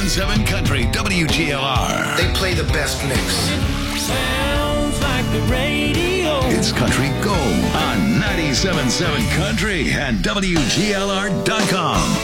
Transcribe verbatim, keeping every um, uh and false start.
seven Country, W G L R. They play the best mix. Sounds like the radio. It's Country Gold on ninety-seven point seven Country and W G L R dot com.